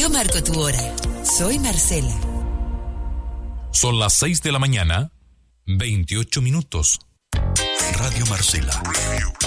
Yo marco tu hora. Soy Marcela. Son las 6 de la mañana, 28 minutos. Radio Marcela.